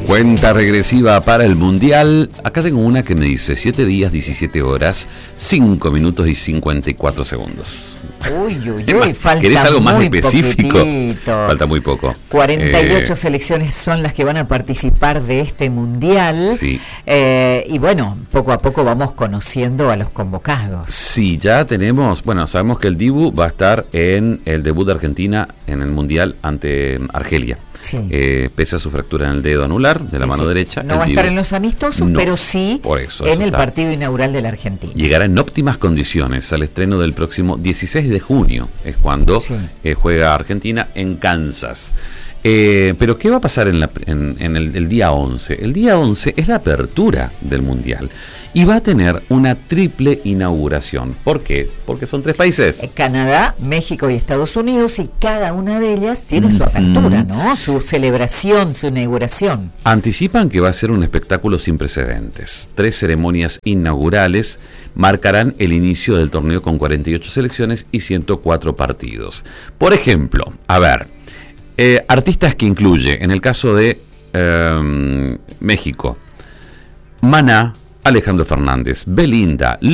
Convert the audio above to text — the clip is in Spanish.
Cuenta regresiva para el Mundial. Acá tengo una que me dice 7 días, 17 horas, 5 minutos y 54 segundos. Uy, falta ¿Querés algo más muy específico? poquitito. Falta muy poco. 48 selecciones son las que van a participar de este Mundial. Sí. Y bueno, poco a poco vamos conociendo a los convocados. Sí, ya tenemos, bueno, sabemos que el Dibu va a estar en el debut de Argentina en el Mundial ante Argelia. Sí. Pese a su fractura en el dedo anular de la mano derecha. No va a estar en los amistosos, no, pero sí por eso en el está. partido inaugural de la Argentina. Llegará en óptimas condiciones al estreno del próximo 16 de junio. Es cuando juega Argentina en Kansas. Pero ¿qué va a pasar en el día 11? El día 11 es la apertura del Mundial y va a tener una triple inauguración. ¿Por qué? Porque son 3 países. Canadá, México y Estados Unidos, y cada una de ellas tiene su apertura, ¿no? Su celebración, su inauguración. Anticipan que va a ser un espectáculo sin precedentes. 3 ceremonias inaugurales marcarán el inicio del torneo con 48 selecciones y 104 partidos. Por ejemplo, a ver, artistas que incluye, en el caso de México, Maná, Alejandro Fernández, Belinda,